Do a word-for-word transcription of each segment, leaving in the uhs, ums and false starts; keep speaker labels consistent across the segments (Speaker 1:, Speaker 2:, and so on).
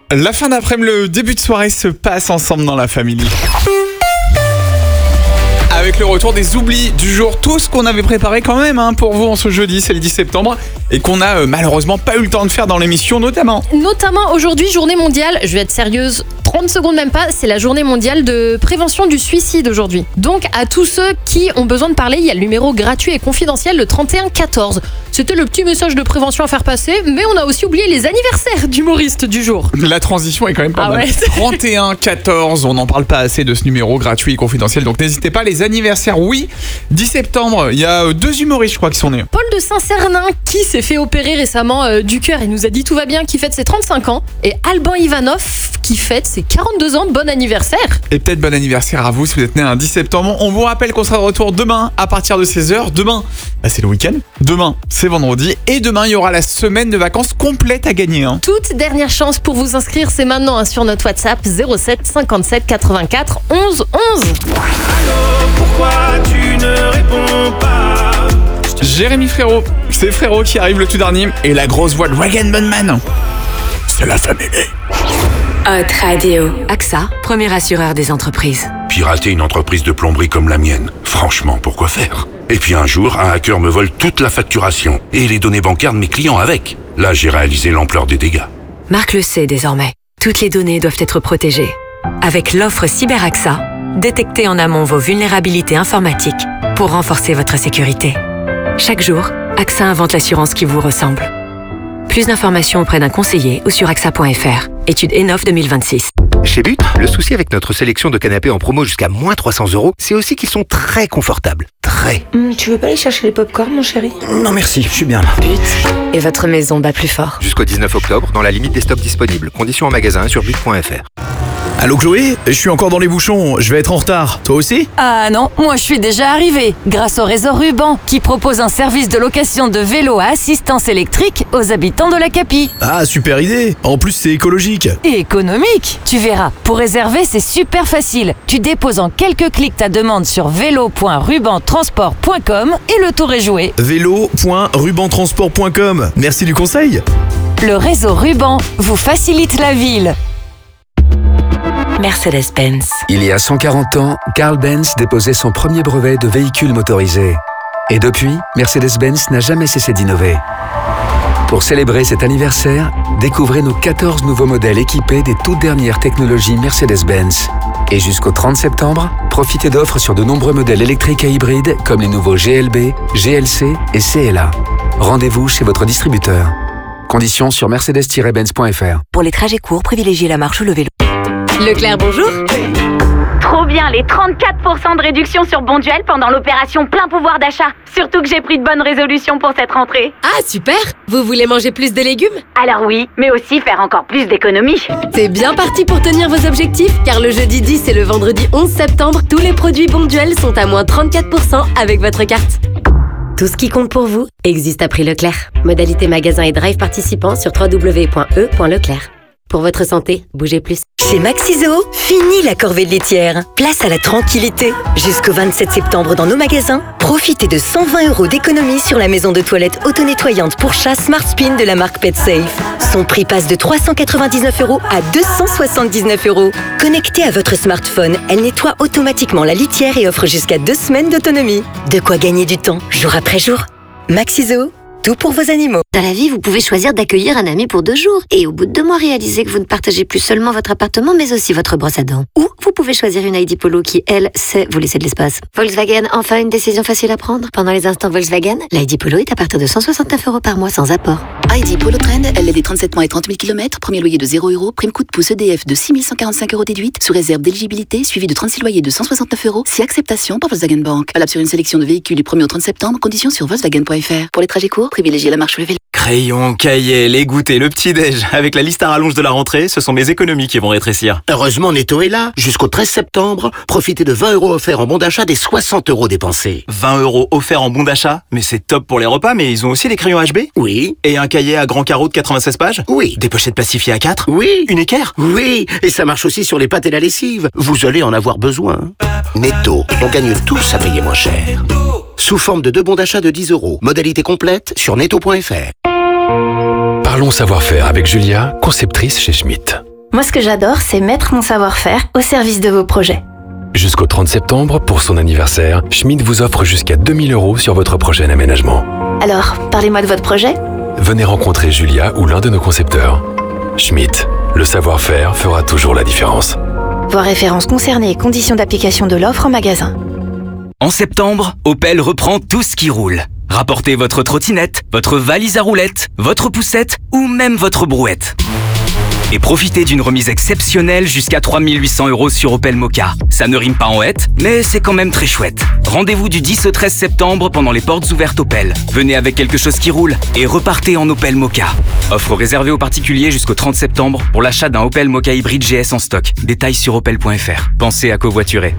Speaker 1: La fin d'après-midi, le début de soirée se passe ensemble dans la famille. Avec le retour des oublis du jour, tout ce qu'on avait préparé quand même hein, pour vous en ce jeudi, c'est le dix septembre, et qu'on a euh, malheureusement pas eu le temps de faire dans l'émission notamment.
Speaker 2: Notamment aujourd'hui, journée mondiale, je vais être sérieuse, trente secondes même pas, c'est la journée mondiale de prévention du suicide aujourd'hui. Donc à tous ceux qui ont besoin de parler, il y a le numéro gratuit et confidentiel, le trente et un quatorze. C'était le petit message de prévention à faire passer, mais on a aussi oublié les anniversaires d'humoristes du jour.
Speaker 1: La transition est quand même pas
Speaker 2: ah
Speaker 1: mal.
Speaker 2: Ouais.
Speaker 1: trente et un quatorze, on n'en parle pas assez de ce numéro gratuit et confidentiel, donc n'hésitez pas, les anniversaires, oui. dix septembre, il y a deux humoristes je crois qui sont nés.
Speaker 2: Paul de Saint-Cernin qui s'est fait opérer récemment euh, du cœur et nous a dit tout va bien, qui fête ses trente-cinq ans, et Alban Ivanov qui fête ses quarante-deux ans, bon anniversaire.
Speaker 1: Et peut-être bon anniversaire à vous si vous êtes né un dix septembre. On vous rappelle qu'on sera de retour demain à partir de seize heures. Demain, bah c'est le week-end. Demain, c'est vendredi. Et demain, il y aura la semaine de vacances complète à gagner. Hein.
Speaker 2: Toute dernière chance pour vous inscrire, c'est maintenant hein, sur notre WhatsApp zéro sept cinquante-sept quatre-vingt-quatre onze onze.
Speaker 3: Allô, pourquoi tu ne réponds pas?
Speaker 1: Jérémy Frérot, c'est Frérot qui arrive le tout dernier. Et la grosse voix de Wagenbunman. C'est la famille.
Speaker 4: Hot Radio. A X A, premier assureur des entreprises.
Speaker 5: Pirater une entreprise de plomberie comme la mienne, franchement, pourquoi faire? Et puis un jour, un hacker me vole toute la facturation et les données bancaires de mes clients avec. Là, j'ai réalisé l'ampleur des dégâts.
Speaker 4: Marc le sait désormais. Toutes les données doivent être protégées. Avec l'offre Cyber A X A, détectez en amont vos vulnérabilités informatiques pour renforcer votre sécurité. Chaque jour, A X A invente l'assurance qui vous ressemble. Plus d'informations auprès d'un conseiller ou sur A X A point F R. Étude Enof deux mille vingt-six.
Speaker 6: Chez But, le souci avec notre sélection de canapés en promo jusqu'à moins trois cents euros, c'est aussi qu'ils sont très confortables. Très.
Speaker 7: Mmh, tu veux pas aller chercher les pop-corn, mon chéri?
Speaker 6: Non merci, je suis bien là.
Speaker 4: But. Et votre maison bat plus fort.
Speaker 6: Jusqu'au dix-neuf octobre, dans la limite des stocks disponibles. Conditions en magasin sur but point F R.
Speaker 8: Allô Chloé, je suis encore dans les bouchons, je vais être en retard. Toi aussi?
Speaker 9: Ah non, moi je suis déjà arrivée, grâce au réseau Ruban, qui propose un service de location de vélo à assistance électrique aux habitants de la Capie.
Speaker 8: Ah, super idée. En plus, c'est écologique.
Speaker 9: Et économique, tu verras. Pour réserver, c'est super facile. Tu déposes en quelques clics ta demande sur vélo point ruban transport point com et le tour est joué.
Speaker 8: vélo point ruban transport point com. Merci du conseil.
Speaker 9: Le réseau Ruban vous facilite la ville.
Speaker 4: Mercedes-Benz.
Speaker 10: Il y a cent quarante ans, Carl Benz déposait son premier brevet de véhicule motorisé. Et depuis, Mercedes-Benz n'a jamais cessé d'innover. Pour célébrer cet anniversaire, découvrez nos quatorze nouveaux modèles équipés des toutes dernières technologies Mercedes-Benz. Et jusqu'au trente septembre, profitez d'offres sur de nombreux modèles électriques et hybrides comme les nouveaux G L B, G L C et C L A. Rendez-vous chez votre distributeur. Conditions sur mercedes tiret benz point F R.
Speaker 4: Pour les trajets courts, privilégiez la marche ou le vélo.
Speaker 11: Leclerc, bonjour. Trop bien, les trente-quatre pour cent de réduction sur Bonduel pendant l'opération plein pouvoir d'achat. Surtout que j'ai pris de bonnes résolutions pour cette rentrée.
Speaker 12: Ah, super. Vous voulez manger plus de légumes?
Speaker 11: Alors oui, mais aussi faire encore plus d'économies.
Speaker 12: C'est bien parti pour tenir vos objectifs, car le jeudi dix et le vendredi onze septembre, tous les produits Bonduel sont à moins trente-quatre pour cent avec votre carte. Tout ce qui compte pour vous existe à prix Leclerc. Modalité magasin et drive participants sur w w w point e point leclerc. Pour votre santé, bougez plus.
Speaker 13: Chez Maxiso, fini la corvée de laitière. Place à la tranquillité. Jusqu'au vingt-sept septembre dans nos magasins, profitez de cent vingt euros d'économie sur la maison de toilette auto-nettoyante pour chat Smart Spin de la marque PetSafe. Son prix passe de trois cent quatre-vingt-dix-neuf euros à deux cent soixante-dix-neuf euros. Connectée à votre smartphone, elle nettoie automatiquement la litière et offre jusqu'à deux semaines d'autonomie. De quoi gagner du temps, jour après jour. Maxiso, tout pour vos animaux.
Speaker 14: Dans la vie, vous pouvez choisir d'accueillir un ami pour deux jours et au bout de deux mois réaliser que vous ne partagez plus seulement votre appartement mais aussi votre brosse à dents. Ou vous pouvez choisir une I D Polo qui, elle, sait vous laisser de l'espace. Volkswagen, enfin une décision facile à prendre. Pendant les instants Volkswagen, l'I D Polo est à partir de cent soixante-neuf euros par mois sans apport.
Speaker 15: I D Polo Trend, L L D trente-sept mois et trente mille kilomètres, premier loyer de zéro euros, prime coup de pouce E D F de six mille cent quarante-cinq euros déduite, sous réserve d'éligibilité, suivi de trente-six loyers de cent soixante-neuf euros, si acceptation par Volkswagen Bank. Valable sur une sélection de véhicules du premier au trente septembre, conditions sur volkswagen point F R. Pour les trajets courts, privilégiez la marche ou le vélo.
Speaker 16: Crayon, cahier, les goûters, le petit-déj. Avec la liste à rallonge de la rentrée, ce sont mes économies qui vont rétrécir.
Speaker 17: Heureusement, Netto est là. Jusqu'au treize septembre, profitez de vingt euros offerts en bon d'achat des soixante euros dépensés.
Speaker 16: vingt euros offerts en bon d'achat? Mais c'est top pour les repas, mais ils ont aussi les crayons H B?
Speaker 17: Oui.
Speaker 16: Et un cahier à grand carreau de quatre-vingt-seize pages?
Speaker 17: Oui.
Speaker 16: Des pochettes plastifiées à quatre?
Speaker 17: Oui.
Speaker 16: Une équerre?
Speaker 17: Oui. Et ça marche aussi sur les pâtes et la lessive. Vous allez en avoir besoin. Netto, on gagne tous à payer moins cher. Sous forme de deux bons d'achat de dix euros. Modalité complète sur netto point F R.
Speaker 18: Parlons savoir-faire avec Julia, conceptrice chez Schmitt. Moi, ce que j'adore, c'est mettre mon savoir-faire au service de vos projets.
Speaker 10: Jusqu'au trente septembre, pour son anniversaire, Schmitt vous offre jusqu'à deux mille euros sur votre prochain aménagement.
Speaker 18: Alors, parlez-moi de votre projet.
Speaker 10: Venez rencontrer Julia ou l'un de nos concepteurs. Schmitt, le savoir-faire fera toujours la différence.
Speaker 18: Voir références concernées et conditions d'application de l'offre en magasin.
Speaker 19: En septembre, Opel reprend tout ce qui roule. Rapportez votre trottinette, votre valise à roulettes, votre poussette ou même votre brouette. Et profitez d'une remise exceptionnelle jusqu'à trois mille huit cents euros sur Opel Mokka. Ça ne rime pas en hête, mais c'est quand même très chouette. Rendez-vous du dix au treize septembre pendant les portes ouvertes Opel. Venez avec quelque chose qui roule et repartez en Opel Mokka. Offre réservée aux particuliers jusqu'au trente septembre pour l'achat d'un Opel Mokka hybride G S en stock. Détails sur opel point f r. Pensez à covoiturer.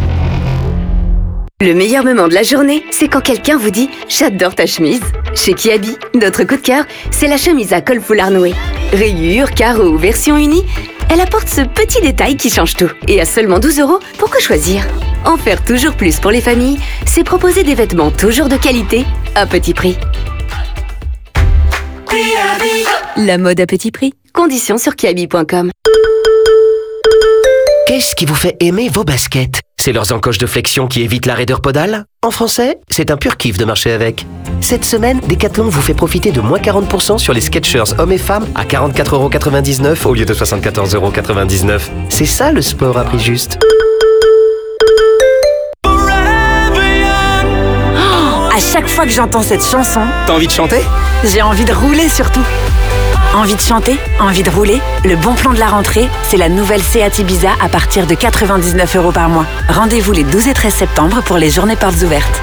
Speaker 12: Le meilleur moment de la journée, c'est quand quelqu'un vous dit « J'adore ta chemise ». Chez Kiabi, notre coup de cœur, c'est la chemise à col foulard noué. Rayures, carreaux ou version unie, elle apporte ce petit détail qui change tout. Et à seulement douze euros, pourquoi choisir ? En faire toujours plus pour les familles, c'est proposer des vêtements toujours de qualité, à petit prix. La mode à petit prix. Conditions sur kiabi point com.
Speaker 17: Qu'est-ce qui vous fait aimer vos baskets ? C'est leurs encoches de flexion qui évitent la raideur podale ? En français, c'est un pur kiff de marcher avec. Cette semaine, Decathlon vous fait profiter de moins quarante pour cent sur les Skechers hommes et femmes à quarante-quatre euros quatre-vingt-dix-neuf au lieu de soixante-quatorze euros quatre-vingt-dix-neuf. C'est ça le sport à prix juste.
Speaker 9: Oh, à chaque fois que j'entends cette chanson,
Speaker 19: T'as envie de chanter ?
Speaker 9: j'ai envie de rouler surtout. Envie de chanter, envie de rouler. Le bon plan de la rentrée, c'est la nouvelle Seat Ibiza à partir de quatre-vingt-dix-neuf euros par mois. Rendez-vous les douze et treize septembre pour les journées portes ouvertes.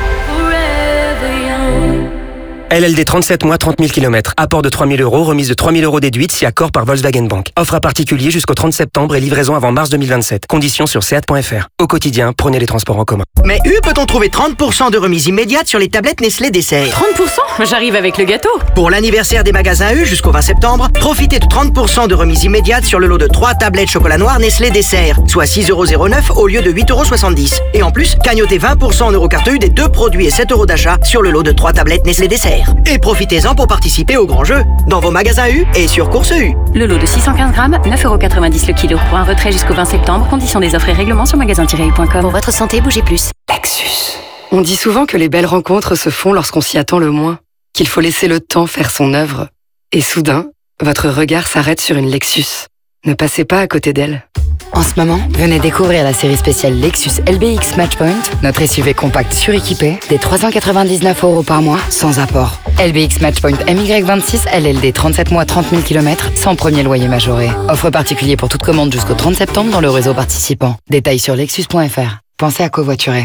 Speaker 20: L L D trente-sept mois, trente mille kilomètres. Apport de trois mille euros, remise de trois mille euros déduite si accord par Volkswagen Bank. Offre à particulier jusqu'au trente septembre et livraison avant mars deux mille vingt-sept. Conditions sur seat point f r. Au quotidien, prenez les transports en commun.
Speaker 21: Mais U peut-on trouver trente pour cent de remise immédiate sur les tablettes Nestlé Dessert?
Speaker 9: trente pour cent ? J'arrive avec le gâteau.
Speaker 21: Pour l'anniversaire des magasins U jusqu'au vingt septembre, profitez de trente pour cent de remise immédiate sur le lot de trois tablettes chocolat noir Nestlé Dessert, soit six euros zéro neuf au lieu de huit euros soixante-dix. Et en plus, cagnotez vingt pour cent en Eurocarte U des deux produits et sept euros d'achat sur le lot de trois tablettes Nestlé Dessert. Et profitez-en pour participer au grand jeu dans vos magasins U et sur Course U.
Speaker 22: Le lot de six cent quinze grammes, neuf euros quatre-vingt-dix le kilo. Pour un retrait jusqu'au vingt septembre, conditions des offres et règlements sur magasin tiret u point com.
Speaker 14: Pour votre santé, bougez plus.
Speaker 23: Lexus. On dit souvent que les belles rencontres se font lorsqu'on s'y attend le moins, qu'il faut laisser le temps faire son œuvre. Et soudain, votre regard s'arrête sur une Lexus. Ne passez pas à côté d'elle.
Speaker 24: En ce moment, venez découvrir la série spéciale Lexus L B X Matchpoint, notre S U V compact suréquipé, des trois cent quatre-vingt-dix-neuf euros par mois, sans apport. L B X Matchpoint M Y vingt-six, L L D trente-sept mois, trente mille kilomètres, sans premier loyer majoré. Offre particulier pour toute commande jusqu'au trente septembre dans le réseau participant. Détails sur lexus point f r. Pensez à covoiturer.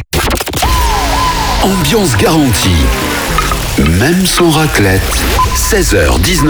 Speaker 5: Ambiance garantie. Même sans raclette. seize heures dix-neuf.